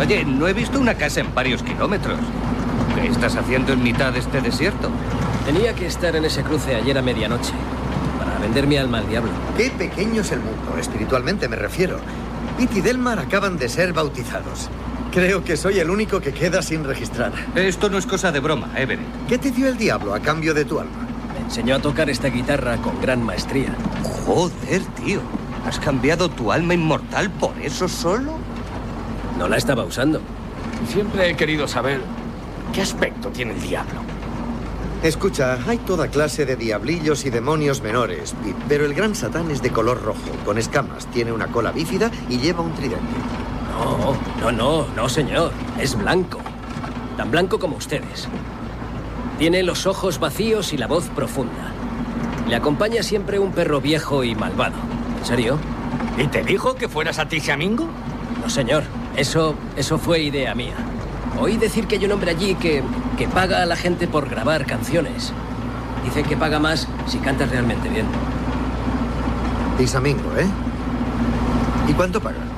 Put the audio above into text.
Oye, no he visto una casa en varios kilómetros. ¿Qué estás haciendo en mitad de este desierto? Tenía que estar en ese cruce ayer a medianoche para vender mi alma al diablo. Qué pequeño es el mundo, espiritualmente me refiero. Pete y Delmar acaban de ser bautizados. Creo que soy el único que queda sin registrar. Esto no es cosa de broma, Everett. ¿Qué te dio el diablo a cambio de tu alma? Me enseñó a tocar esta guitarra con gran maestría. Joder, tío. ¿Has cambiado tu alma inmortal por eso solo? No la estaba usando. Siempre he querido saber qué aspecto tiene el diablo. Escucha, hay toda clase de diablillos y demonios menores, Pete, pero el gran Satán es de color rojo, con escamas, tiene una cola bífida y lleva un tridente. No, señor. Es blanco. Tan blanco como ustedes. Tiene los ojos vacíos y la voz profunda. Le acompaña siempre un perro viejo y malvado. ¿En serio? ¿Y te dijo que fueras a Tishamingo? No, señor. Eso fue idea mía. Oí decir que hay un hombre allí que paga a la gente por grabar canciones. Dicen que paga más si cantas realmente bien. Tishamingo, ¿eh? ¿Y cuánto paga?